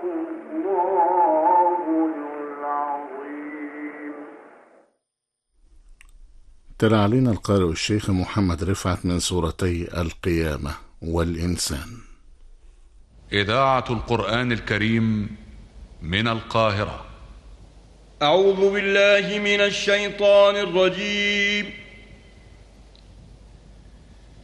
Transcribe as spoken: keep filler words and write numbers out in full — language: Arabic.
تلا علينا القارئ الشيخ محمد رفعت من سورتي القيامة والإنسان. إذاعة القرآن الكريم من القاهرة. أعوذ بالله من الشيطان الرجيم.